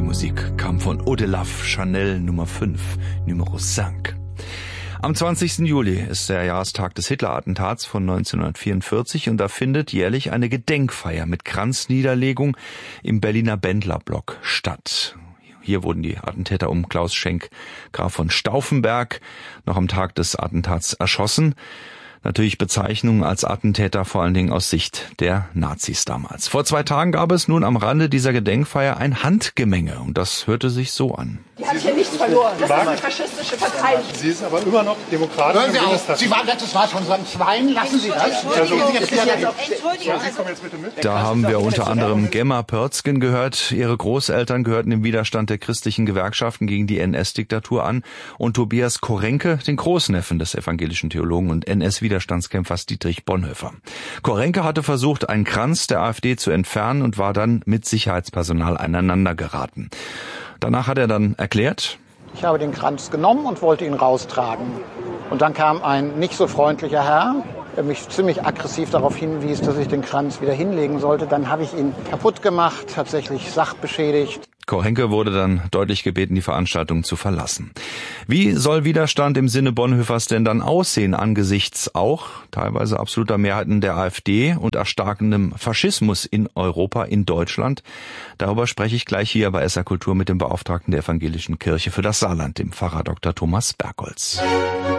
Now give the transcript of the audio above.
Musik kam von Eau de Lave, Chanel Nummer 5, Numero 5. Am 20. Juli ist der Jahrestag des Hitler-Attentats von 1944 und da findet jährlich eine Gedenkfeier mit Kranzniederlegung im Berliner Bendlerblock statt. Hier wurden die Attentäter um Klaus Schenk, Graf von Stauffenberg, noch am Tag des Attentats erschossen. Natürlich Bezeichnungen als Attentäter vor allen Dingen aus Sicht der Nazis damals. Vor 2 Tagen gab es nun am Rande dieser Gedenkfeier ein Handgemenge und das hörte sich so an. Die hat hier nichts verloren. Das ist eine faschistische Partei. Sie ist aber immer noch Demokratin. Hören Sie auf. Sie waren letztes Mal schon so ein Schwein. Lassen Sie das. Da haben wir unter anderem Gemma Pörzgen gehört. Ihre Großeltern gehörten dem Widerstand der christlichen Gewerkschaften gegen die NS-Diktatur an. Und Tobias Korenke, den Großneffen des evangelischen Theologen und NS-Widerstandskämpfers Dietrich Bonhoeffer. Korenke hatte versucht, einen Kranz der AfD zu entfernen und war dann mit Sicherheitspersonal aneinander geraten. Danach hat er dann erklärt: Ich habe den Kranz genommen und wollte ihn raustragen. Und dann kam ein nicht so freundlicher Herr, der mich ziemlich aggressiv darauf hinwies, dass ich den Kranz wieder hinlegen sollte. Dann habe ich ihn kaputt gemacht, tatsächlich sachbeschädigt. Korenke wurde dann deutlich gebeten, die Veranstaltung zu verlassen. Wie soll Widerstand im Sinne Bonhoeffers denn dann aussehen angesichts auch teilweise absoluter Mehrheiten der AfD und erstarkendem Faschismus in Europa, in Deutschland? Darüber spreche ich gleich hier bei SR Kultur mit dem Beauftragten der Evangelischen Kirche für das Saarland, dem Pfarrer Dr. Thomas Bergholz.